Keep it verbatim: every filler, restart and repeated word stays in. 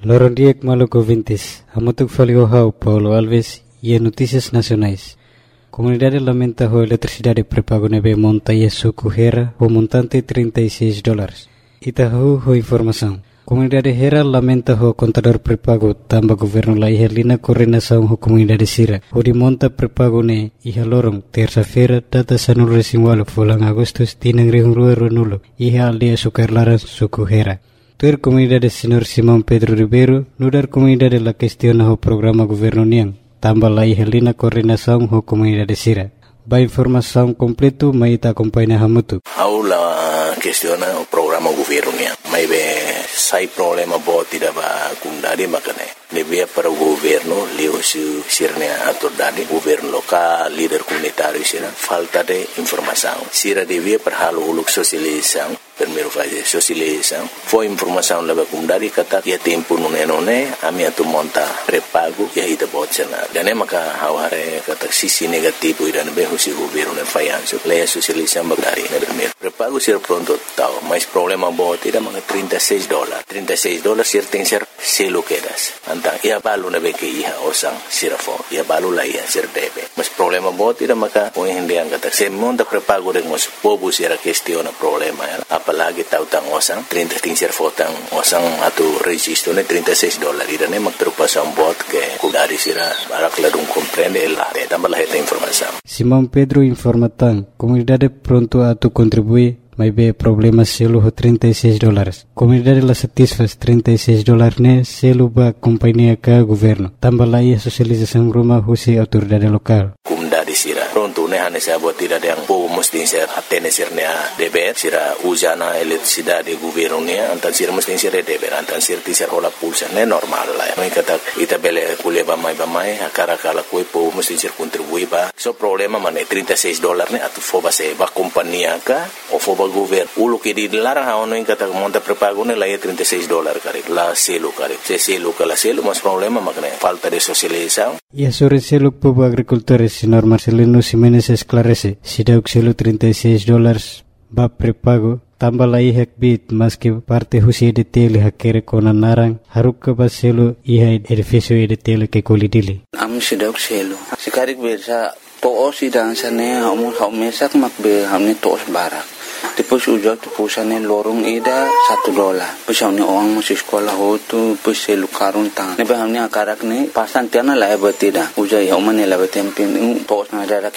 Lorondiek Maluco Vintes, Hamutuk Faliohau, Paulo Alves e Notícias Nacionais. Comunidade lamenta a eletricidade pré-pago neve montanha suco Hera o montante trinta e seis dólares. Itahu ho informação. Comunidade Hera lamenta o contador pré-pago tamba governo la ihalina coordenação ho comunidade Sira. O de monta pré-pago ne iha lorong terça-feira data sanul resinwalo fulang agustus tinang rihungrua runulo iha aldia sukarlaran suco Hera. Tuer comunidade Senhor Simão Pedro Ribeiro nudar comunidade la questiona o programa governo niang. Tambah la ihalina coordenação ho comunidade Sira. Ba informação completo mai ta acompanha hamutu. Aula questiona o programa governo niang. Mai be sai problema boti da ba kundari makane. Lebih para o governo leo su sirnya atordade governo lokal líder comunitário sira falta de informação. Sira devia para halo uluk sosialização. Primeiro fase sosialização. Foi informação leva kundari kata ya tempo nune nune ami atu monta pré-pago ya ida botsana. Dan maka haware kata sisi negativo ida be husi governo ne fayanso. Leia sosialização bagari na primeiro. Pré-pago sira pronto tau, mas problema boti da mga trinta e seis dólares. trinta e seis dólares sir tem ser selo quedas. Antang ia balu na beke iha osang sirafo. Ia balu la iha sir debe. Mas problema boti da maka o hindi ang kata. Se monta pré-pago rin mo pobo sira questiona problema. Apalagi tautang osang trinta ting sir fotang osang atu registro ne trinta e seis dólares. Ira ne magtrupas ang bot ke kudari sira barak ladung comprende ela. Tambah lah ita informação. Simão Pedro informatang comunidade pronto atu contribui mas be problema selo ho trinta e seis dólares. Comunidade la satisfaz trinta e seis dólares ne selo ba companhia ka governo. Tambah la ia sosialização rumah husi autoridade lokal. Comunidade sira pronto ne hane sa bot tira yang po mesti ser atene sir ne deber sira usana eletricidade governo ne antan sir mesti sir deber antan sir tisar ola pulsa ne normal la. Mai kata ita bele kuleba mai ba mai akara kala koi po mesti sir contribui ba. So problema mane trinta e seis dólares ne atu foba se ba companhia ka o foba governo ulo que di larang ha ono in kata monta pré-pago ne la trinta e seis dólares kare la selo kare se selo kala selo mas problema makne falta de socialização. E a sobre selo povo agricultores senhor Marcelino Ximenes esclarece se deu selo trinta e seis dólares ba pré-pago tambah la ihak bit mas que parte husi de tele hakere kona narang haruk ka ba selo iha edifício de tele que kolidili am se deu selo sikarik bersa to osi dan sane hamu hamesak makbe hamne tos barak. Depois ujak tu pusane lorong ida satu dolar. Pesau ni orang masih sekolah ho tu pese lukarun tang. Nebe hamne akarak ni pasan tiana la ebetida. Ujai homane la betempen tos na dara